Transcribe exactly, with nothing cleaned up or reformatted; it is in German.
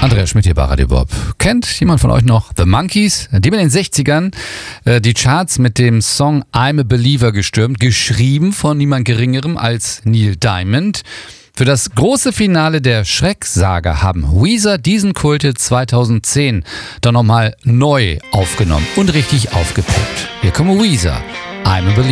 Andreas Schmidt hier bei Radio Bob. Kennt jemand von euch noch The Monkees? Die haben in den sechzigern äh, die Charts mit dem Song I'm a Believer gestürmt, geschrieben von niemand Geringerem als Neil Diamond. Für das große Finale der Shrek-Saga haben Weezer diesen Kult zweitausendzehn dann nochmal neu aufgenommen und richtig aufgepeppt. Hier kommen Weezer, I'm a Believer.